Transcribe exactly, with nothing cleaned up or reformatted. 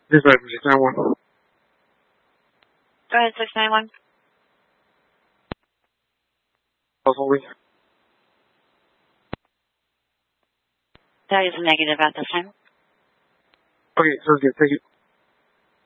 This is six nine one. Go ahead, six nine one. Holding. That is a negative at this time. Okay, sounds good. Thank you.